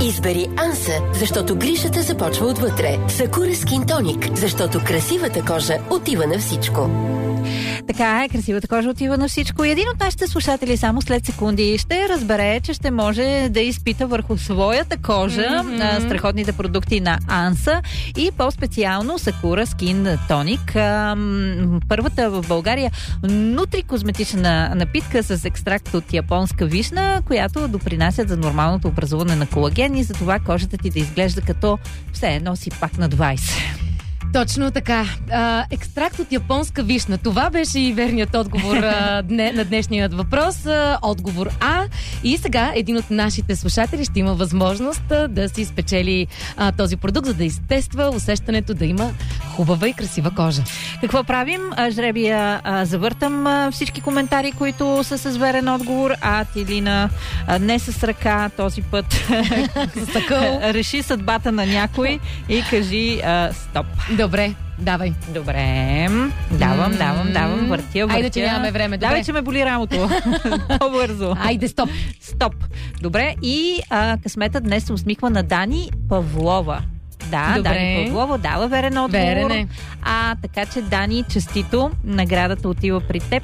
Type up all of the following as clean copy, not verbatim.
Избери Анса, защото грижата започва отвътре. Сакура Скин Тоник, защото красивата кожа отива на всичко. Така е, красивата кожа отива на всичко. И един от нашите слушатели само след секунди ще разбере, че ще може да изпита върху своята кожа страхотните продукти на Анса и по-специално Сакура Скин Тоник. Първата в България нутрикозметична напитка с екстракт от японска вишна, която допринася за нормалното образуване на колаген и за това кожата ти да изглежда като все едно си пак на 20. Точно така. Екстракт от японска вишна. Това беше и верният отговор на днешният въпрос. Отговор А. И сега един от нашите слушатели ще има възможност да си спечели този продукт, за да изтества усещането да има хубава и красива кожа. Какво правим? Жребия завъртам всички коментари, които са с верен отговор. Тилина не с ръка този път. С такъв. Реши съдбата на някой и кажи стоп. Добре, давай. Добре. Давам. Въртя. Айде, че нямаме време. Добре. Давай, че ме боли рамото. По-бързо. Айде, стоп. Добре. И късмета днес се усмихва на Дани Павлова. Да, добре. Дани Павлова дава верен отговор. Верене. Така че, Дани, честито. Наградата отива при теб.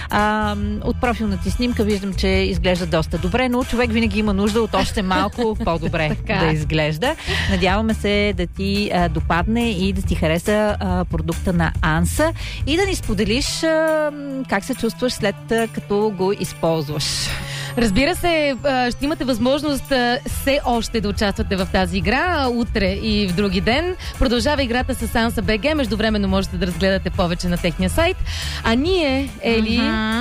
От профилната снимка виждам, че изглежда доста добре, но човек винаги има нужда от още малко по-добре да изглежда. Надяваме се да ти допадне и да ти хареса продукта на Анса и да ни споделиш как се чувстваш след като го използваш. Разбира се, ще имате възможност все още да участвате в тази игра утре и в други ден. Продължава играта с Анса БГ. Междувременно можете да разгледате повече на техния сайт. А ние, Ели...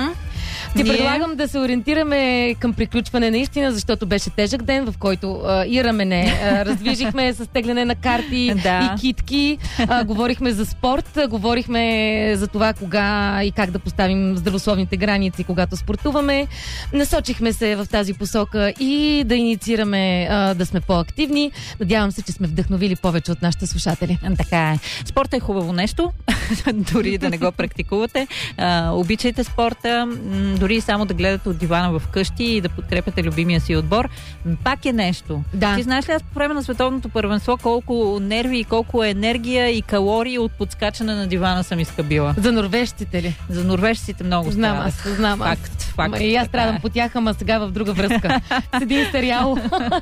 Ти предлагам да се ориентираме към приключване наистина, защото беше тежък ден, в който и рамене раздвижихме с тегляне на карти и китки, говорихме за спорт, говорихме за това кога и как да поставим здравословните граници, когато спортуваме. Насочихме се в тази посока и да инициираме да сме по-активни. Надявам се, че сме вдъхновили повече от нашите слушатели. Така е. Спорта е хубаво нещо, дори да не го практикувате. Обичайте спорта, дори само да гледате от дивана в къщи и да подкрепяте любимия си отбор. Пак е нещо. Да. Ти знаеш ли, аз по време на световното първенство колко нерви и колко енергия и калории от подскачане на дивана съм изхабила? За норвежците ли? За норвежците много страдах. Знам. Факт. И аз страдам по тях, ама сега в друга връзка. С един сериал.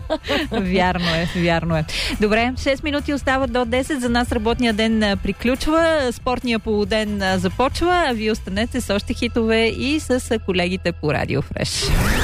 Вярно е. Добре, 6 минути остават до 10. За нас работния ден приключва. Спортния полуден започва. А вие останете с още хитове и с колегите по Радио Фреш.